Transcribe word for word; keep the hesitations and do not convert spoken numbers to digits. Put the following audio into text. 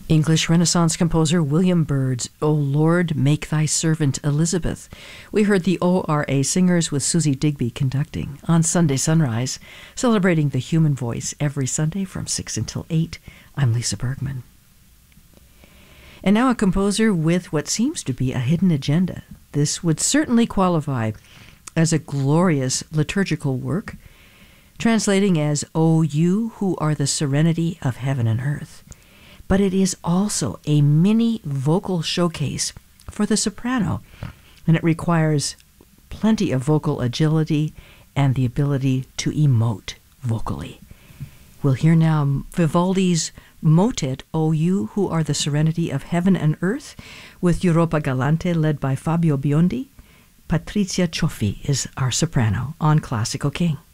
English Renaissance composer William Byrd's O Lord, Make Thy Servant Elizabeth. We heard the O R A Singers with Susie Digby conducting on Sunday Sunrise, celebrating the human voice every Sunday from six until eight. I'm Lisa Bergman. And now a composer with what seems to be a hidden agenda. This would certainly qualify as a glorious liturgical work, translating as, O you who are the serenity of heaven and earth. But it is also a mini vocal showcase for the soprano, and it requires plenty of vocal agility and the ability to emote vocally. We'll hear now Vivaldi's motet, O you who are the serenity of heaven and earth, with Europa Galante led by Fabio Biondi. Patrizia Cioffi is our soprano on Classical King.